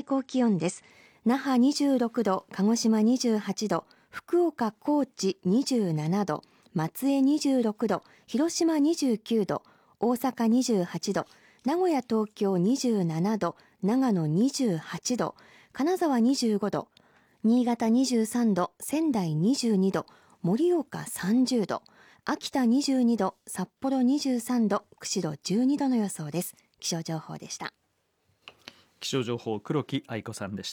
高気温です。那覇26度、鹿児島28度、福岡、高知27度、松江26度、広島29度、大阪28度、名古屋、東京27度、長野28度、金沢25度、新潟23度、仙台22度、盛岡30度、秋田22度、札幌23度、釧路12度の予想です。気象情報でした。 気象情報、黒木愛子さんでした。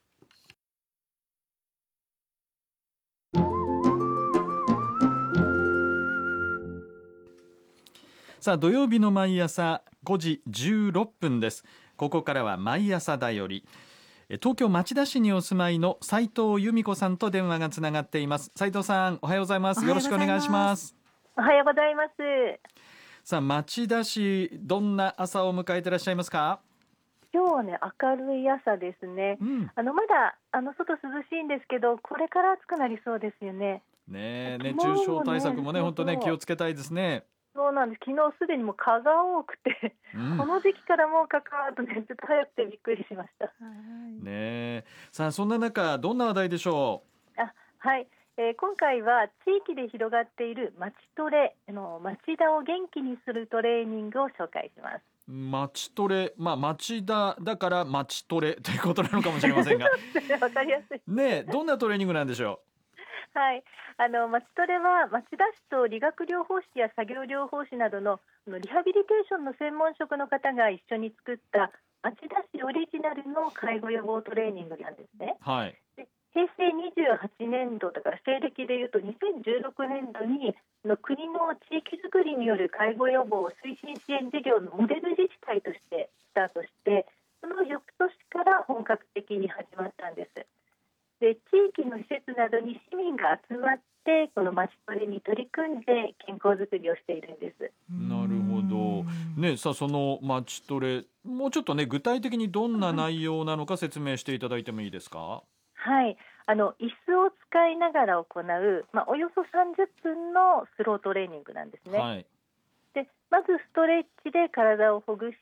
さあ、土曜日の毎朝5時16分です。ここからは毎朝だより。東京町田市にお住まいの斉藤由美子さんと電話がつながっています。斉藤さん、おはようございます。よろしくお願いします。 おはようございます。 さあ、町田市、どんな朝を迎えていらっしゃいますか？ 今日はね、明るい朝ですね。まだ外涼しいんですけど、これから暑くなりそうですよね。 ね、熱中症対策もね、本当ね、気をつけたいですね。 そうなんです。昨日すでにもう蚊が多くて、この時期からもうかかるとね、ちょっと早くてびっくりしました。 ね、さあ、そんな中、どんな話題でしょう？ はい、今回は地域で広がっている町トレの町田を元気にするトレーニングを紹介します。 町トレ、町田だから町トレということなのかもしれませんがわかりやすいね。どんなトレーニングなんでしょう？はい、町トレは町田市と理学療法士や作業療法士などのリハビリテーションの専門職の方が一緒に作った町田市オリジナルの介護予防トレーニングなんですね。 はい。 で、平成28年度だから西暦でいうと2016年度に国の地域づくりによる介護予防推進支援事業のモデル自治体としてスタートして、その翌年から本格的に始まったんです。で、地域の施設などに市民が集まってこの町トレに取り組んで健康づくりをしているんです。 なるほど、ね。さあ、その町トレ、もうちょっとね、具体的にどんな内容なのか説明していただいてもいいですか？ はい、椅子を使いながら行う、およそ30分のスロートレーニングなんですね。 はい。 で、まずストレッチで体をほぐして、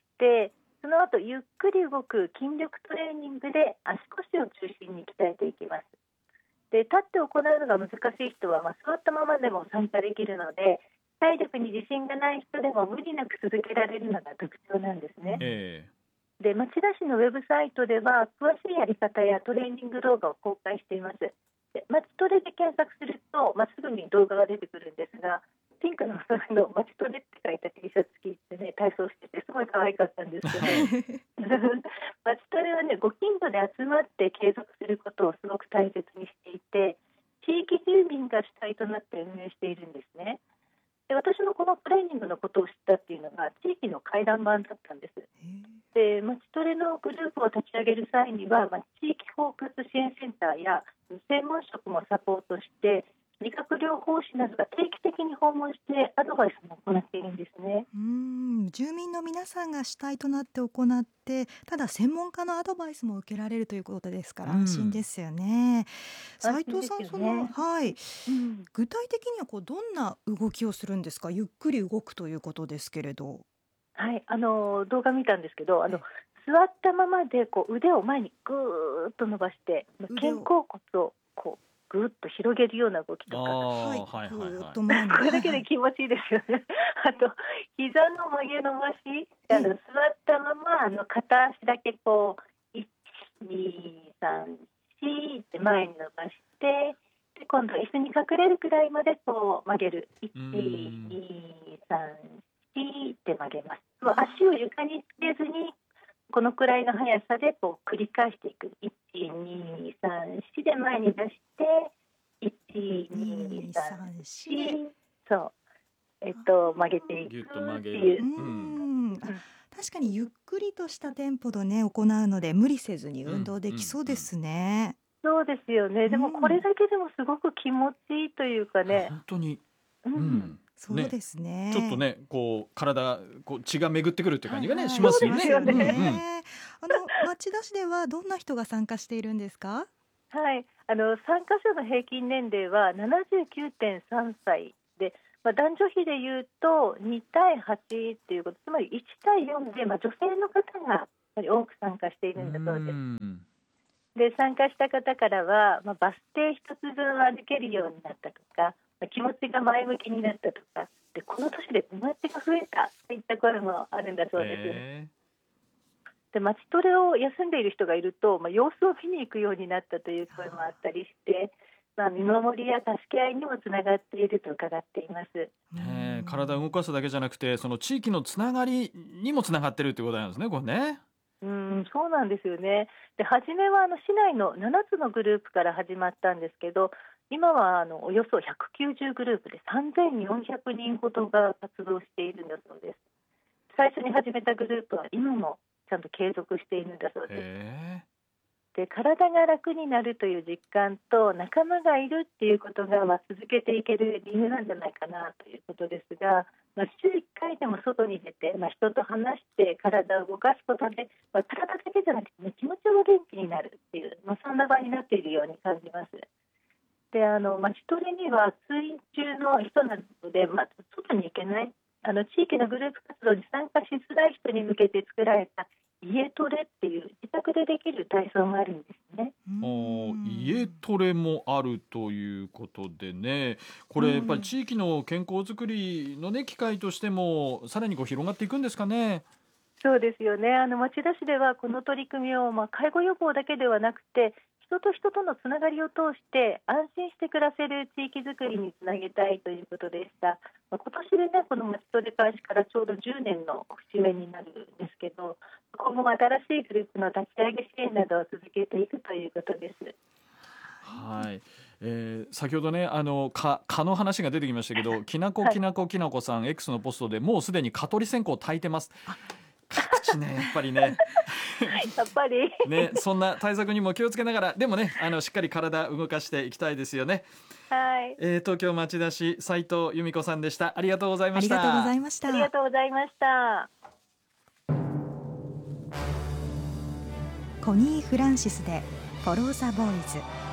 その後ゆっくり動く筋力トレーニングで足腰を中心に鍛えていきます。で、立って行うのが難しい人は、座ったままでも参加できるので、体力に自信がない人でも無理なく続けられるのが特徴なんですね。で、町田市のウェブサイトでは詳しいやり方やトレーニング動画を公開しています。で、町トレで検索すると、すぐに動画が出てくるんですが、ピンクの町トレって書いた T シャツ着てね、体操しててすごい可愛かったんですけど町トレはね、ご近所で集まって継続することをすごく大切にしていて、地域住民が主体となって運営しているんですね。で、私のこのトレーニングのことを知ったっていうのが地域の回覧板だったんです。で、町トレのグループを立ち上げる際には、地域包括支援センターや専門職もサポートして、理学療法士などが定期的に訪問してアドバイスも行っているんですね。 住民の皆さんが主体となって行って、ただ専門家のアドバイスも受けられるということですから安心ですよね。斉藤さん、具体的にはどんな動きをするんですか？ゆっくり動くということですけれど。 はい、動画見たんですけど、座ったままで腕を前にぐーっと伸ばして肩甲骨をぐーっと広げるような動きとか、これだけで気持ちいいですよねあと膝の曲げ伸ばし、座ったまま片足だけ1、2、3、4って前に伸ばして、で今度椅子に隠れるくらいまで曲げる。1、2、3、4って曲げます。足を床につけずにこのくらいの速さで繰り返していく。1、2、3、4で前に出して、1、2、3、4、曲げていくっていう。 確かにゆっくりとしたテンポでね、行うので無理せずに運動できそうですね。 そうですよね。でもこれだけでもすごく気持ちいいというかね。 本当に。 そうですね。 ちょっとね、体血が巡ってくるっていう感じがね、しますよね。 町田市ではどんな人が参加しているんですか？ はい、参加者の平均年齢は 79.3 歳で、男女比でいうと2対8っていうこと、つまり1対4で、女性の方が多く参加しているんだそうです。 で参加した方からは、バス停一つ分歩けるようになったとか、気持ちが前向きになったとかで、この年で友達が増えたといった声もあるんだそうです。で街トレを休んでいる人がいると、様子を見に行くようになったという声もあったりして、見守りや助け合いにもつながっていると伺っています。 体を動かすだけじゃなくて、その地域のつながりにもつながっているということなんですね、これね。 そうなんですよね。で初めは市内の7つのグループから始まったんですけど、今はおよそ190グループで3400人ほどが活動しているんだそうです。最初に始めたグループは今もちゃんと継続しているんだそうです。で体が楽になるという実感と仲間がいるっていうことが、続けていける理由なんじゃないかなということですが、週1回でも外に出て、人と話して体を動かすことで、体だけじゃなくて、気持ちも元気になるっていう、そんな場になっているように感じます。で街トレには通院中の人などで、外に行けない地域のグループ活動に参加しづらい人に向けて作られた家トレっていう自宅でできる体操もあるんですね。 家トレもあるということでね、これやっぱり地域の健康づくりの機会としてもさらに広がっていくんですかね。 そうですよね。町田市ではこの取り組みを、介護予防だけではなくて、人と人とのつながりを通して安心して暮らせる地域づくりにつなげたいということでした。今年でこの町トレ開始からちょうど10年の節目になるんですけど、今後も新しいグループの立ち上げ支援などを続けていくということです。 先ほどね蚊の話が出てきましたけど、きなこさん X のポストでもうすでに蚊取り線香を焚いてます。各地ねやっぱりねやっぱりね、そんな対策にも気をつけながら、でもねしっかり体動かしていきたいですよね。東京町田市斉藤由美子さんでした。ありがとうございました。 ありがとうございました。 ありがとうございました。 コニー・フランシスでフォロー・ザ・ボーイズ。